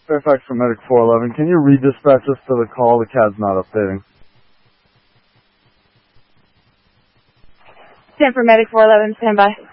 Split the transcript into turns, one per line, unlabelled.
Fairfax for Medic 411. Can you redispatch us to the call? The CAD's not updating.
Stand for Medic 411, stand by.